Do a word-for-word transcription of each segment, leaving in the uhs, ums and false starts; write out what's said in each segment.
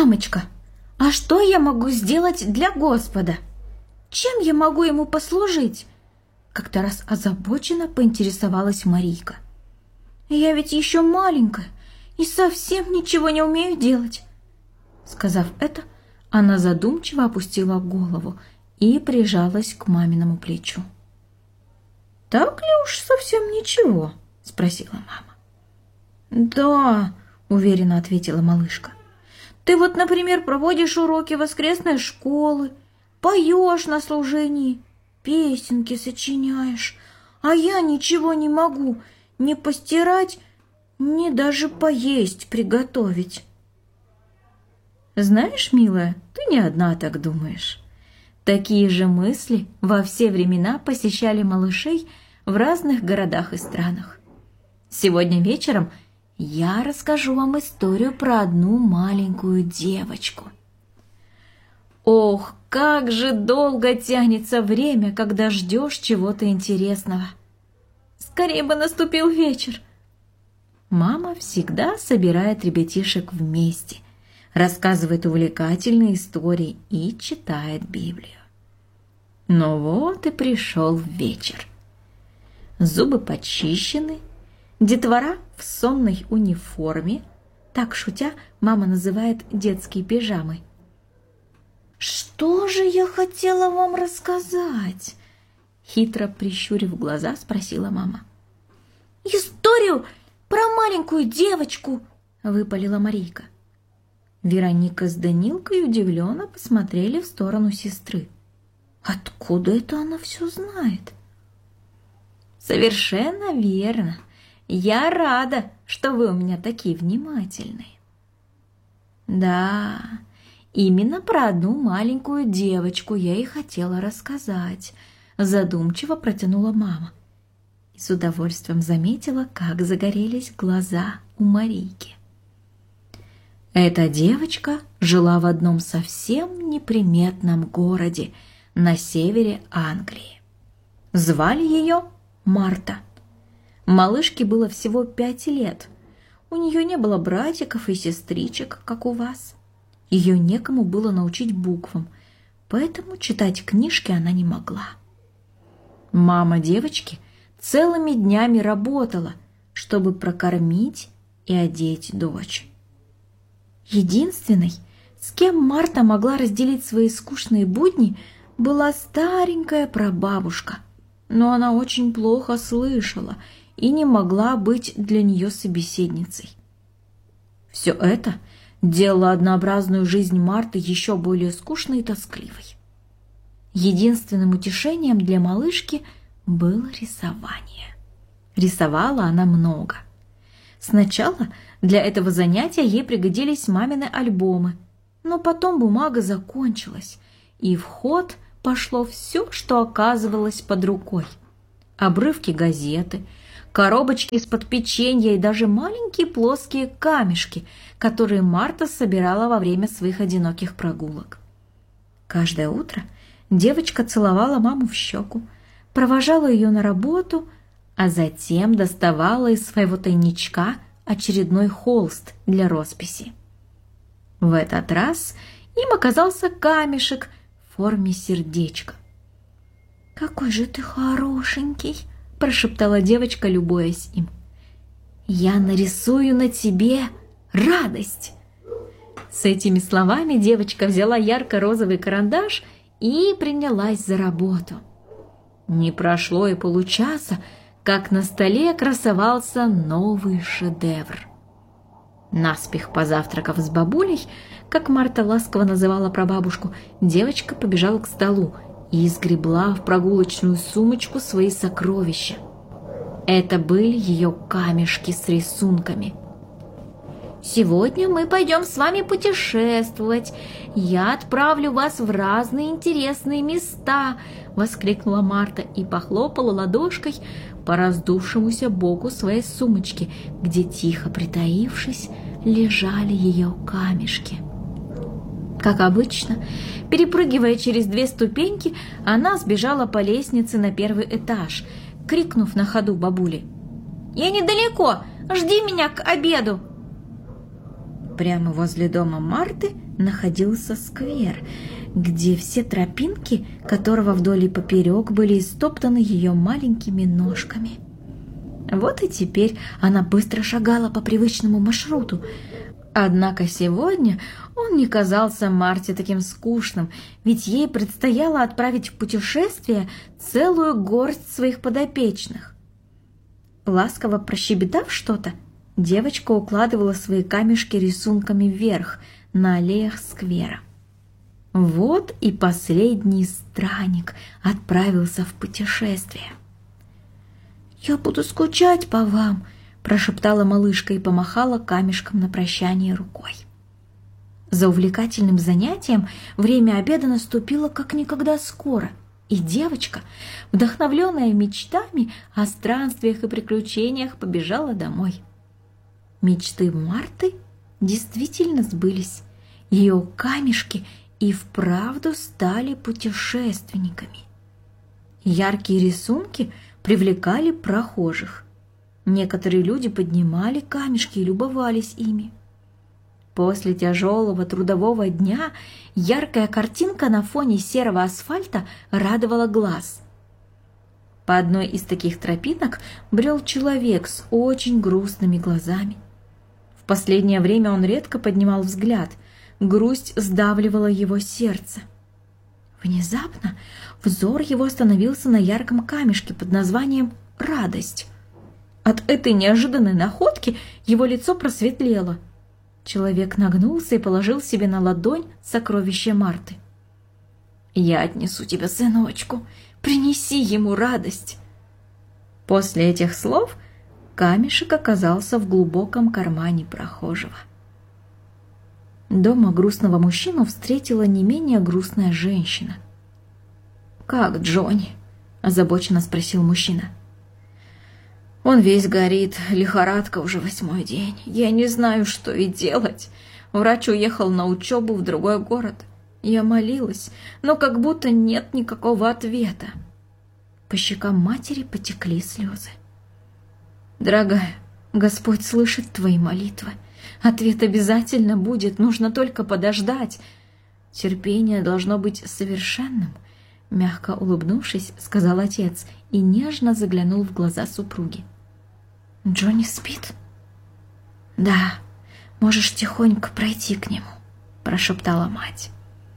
«Мамочка, а что я могу сделать для Господа? Чем я могу Ему послужить?» Как-то раз озабоченно поинтересовалась Марийка. «Я ведь еще маленькая и совсем ничего не умею делать». Сказав это, она задумчиво опустила голову и прижалась к маминому плечу. «Так ли уж совсем ничего?» – спросила мама. «Да», – уверенно ответила малышка. «Ты вот, например, проводишь уроки воскресной школы, поешь на служении, песенки сочиняешь, а я ничего не могу ни постирать, ни даже поесть приготовить». «Знаешь, милая, ты не одна так думаешь». Такие же мысли во все времена посещали малышей в разных городах и странах. Сегодня вечером я расскажу вам историю про одну маленькую девочку. Ох, как же долго тянется время, когда ждешь чего-то интересного. Скорее бы наступил вечер. Мама всегда собирает ребятишек вместе, рассказывает увлекательные истории и читает Библию. Но вот и пришел вечер. Зубы почищены, детвора в сонной униформе, так шутя мама называет детские пижамы. «Что же я хотела вам рассказать?» Хитро прищурив глаза, спросила мама. «Историю про маленькую девочку!» выпалила Марийка. Вероника с Данилкой удивленно посмотрели в сторону сестры. Откуда это она все знает? «Совершенно верно. Я рада, что вы у меня такие внимательные». «Да, именно про одну маленькую девочку я и хотела рассказать», задумчиво протянула мама. И с удовольствием заметила, как загорелись глаза у Марийки. Эта девочка жила в одном совсем неприметном городе на севере Англии. Звали ее Марта. Малышке было всего пять лет. У нее не было братиков и сестричек, как у вас. Ее некому было научить буквам, поэтому читать книжки она не могла. Мама девочки целыми днями работала, чтобы прокормить и одеть дочь. Единственной, с кем Марта могла разделить свои скучные будни, была старенькая прабабушка, но она очень плохо слышала и не могла быть для нее собеседницей. Все это делало однообразную жизнь Марты еще более скучной и тоскливой. Единственным утешением для малышки было рисование. Рисовала она много. Сначала для этого занятия ей пригодились мамины альбомы, но потом бумага закончилась, и в ход пошло все, что оказывалось под рукой. Обрывки газеты, коробочки из-под печенья и даже маленькие плоские камешки, которые Марта собирала во время своих одиноких прогулок. Каждое утро девочка целовала маму в щеку, провожала ее на работу, а затем доставала из своего тайничка очередной холст для росписи. В этот раз им оказался камешек в форме сердечка. «Какой же ты хорошенький!» – прошептала девочка, любуясь им. «Я нарисую на тебе радость!» С этими словами девочка взяла ярко-розовый карандаш и принялась за работу. Не прошло и получаса, как на столе красовался новый шедевр. Наспех позавтракав с бабулей, как Марта ласково называла прабабушку, девочка побежала к столу и сгребла в прогулочную сумочку свои сокровища. Это были ее камешки с рисунками. «Сегодня мы пойдем с вами путешествовать. Я отправлю вас в разные интересные места», — воскликнула Марта и похлопала ладошкой по раздувшемуся боку своей сумочки, где, тихо притаившись, лежали ее камешки. Как обычно, перепрыгивая через две ступеньки, она сбежала по лестнице на первый этаж, крикнув на ходу бабуле: «Я недалеко! Жди меня к обеду!» Прямо возле дома Марты находился сквер, где все тропинки, которого вдоль и поперек были истоптаны ее маленькими ножками. Вот и теперь она быстро шагала по привычному маршруту. Однако сегодня он не казался Марте таким скучным, ведь ей предстояло отправить в путешествие целую горсть своих подопечных. Ласково прощебетав что-то, девочка укладывала свои камешки рисунками вверх на аллеях сквера. Вот и последний странник отправился в путешествие. «Я буду скучать по вам», – прошептала малышка и помахала камешком на прощание рукой. За увлекательным занятием время обеда наступило как никогда скоро, и девочка, вдохновленная мечтами о странствиях и приключениях, побежала домой. Мечты Марты действительно сбылись. Ее камешки и вправду стали путешественниками. Яркие рисунки привлекали прохожих. Некоторые люди поднимали камешки и любовались ими. После тяжелого трудового дня яркая картинка на фоне серого асфальта радовала глаз. По одной из таких тропинок брел человек с очень грустными глазами. В последнее время он редко поднимал взгляд, грусть сдавливала его сердце. Внезапно взор его остановился на ярком камешке под названием «Радость». От этой неожиданной находки его лицо просветлело. Человек нагнулся и положил себе на ладонь сокровище Марты. «Я отнесу тебе сыночку, принеси ему радость». После этих слов камешек оказался в глубоком кармане прохожего. Дома грустного мужчину встретила не менее грустная женщина. «Как Джонни?» – озабоченно спросил мужчина. «Он весь горит, лихорадка уже восьмой день. Я не знаю, что и делать. Врач уехал на учебу в другой город. Я молилась, но как будто нет никакого ответа». По щекам матери потекли слезы. «Дорогая, Господь слышит твои молитвы. Ответ обязательно будет, нужно только подождать. Терпение должно быть совершенным», — мягко улыбнувшись, сказал отец и нежно заглянул в глаза супруги. «Джонни спит?» «Да, можешь тихонько пройти к нему», — прошептала мать.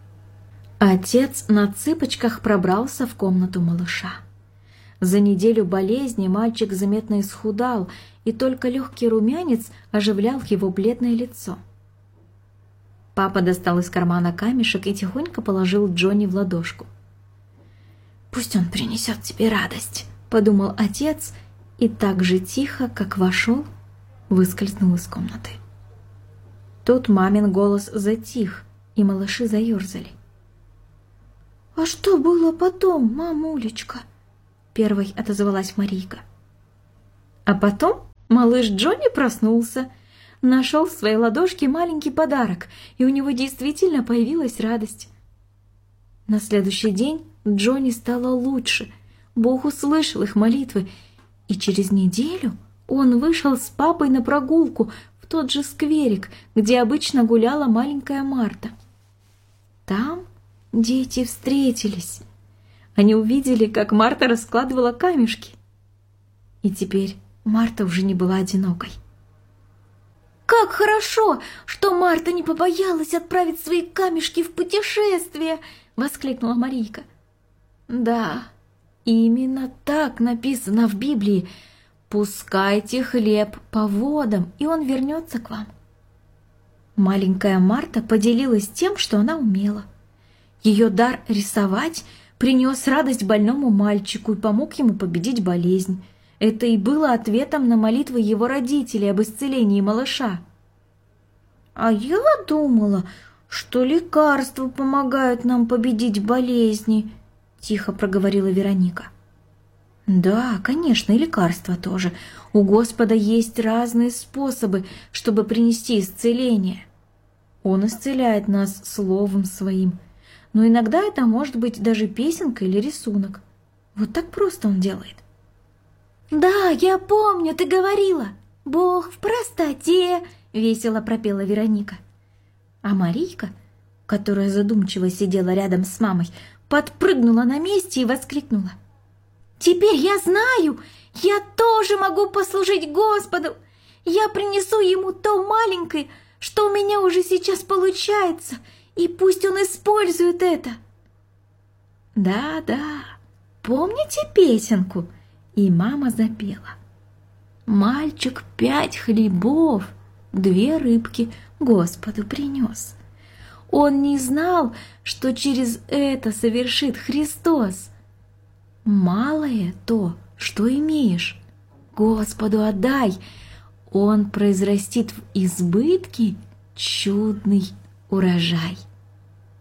Отец на цыпочках пробрался в комнату малыша. За неделю болезни мальчик заметно исхудал, и только легкий румянец оживлял его бледное лицо. Папа достал из кармана камешек и тихонько положил Джонни в ладошку. «Пусть он принесет тебе радость», — подумал отец, и так же тихо, как вошел, выскользнул из комнаты. Тут мамин голос затих, и малыши заерзали. «А что было потом, мамулечка?» Первой отозвалась Марийка. А потом малыш Джонни проснулся, нашел в своей ладошке маленький подарок, и у него действительно появилась радость. На следующий день Джонни стало лучше, Бог услышал их молитвы, и через неделю он вышел с папой на прогулку в тот же скверик, где обычно гуляла маленькая Марта. Там дети встретились. Они увидели, как Марта раскладывала камешки. И теперь Марта уже не была одинокой. «Как хорошо, что Марта не побоялась отправить свои камешки в путешествие!» — воскликнула Марийка. «Да, именно так написано в Библии. Пускайте хлеб по водам, и он вернется к вам». Маленькая Марта поделилась тем, что она умела. Ее дар рисовать принес радость больному мальчику и помог ему победить болезнь. Это и было ответом на молитвы его родителей об исцелении малыша. «А я думала, что лекарства помогают нам победить болезни», — тихо проговорила Вероника. «Да, конечно, и лекарства тоже. У Господа есть разные способы, чтобы принести исцеление. Он исцеляет нас словом своим. Но иногда это может быть даже песенка или рисунок. Вот так просто он делает». «Да, я помню, ты говорила. Бог в простоте», — весело пропела Вероника. А Марийка, которая задумчиво сидела рядом с мамой, подпрыгнула на месте и воскликнула: «Теперь я знаю, я тоже могу послужить Господу! Я принесу ему то маленькое, что у меня уже сейчас получается, и пусть он использует это!» Да-да, помните песенку? И мама запела: «Мальчик пять хлебов, две рыбки Господу принес. Он не знал, что через это совершит Христос. Малое то, что имеешь, Господу отдай, Он произрастит в избытке чудный урожай».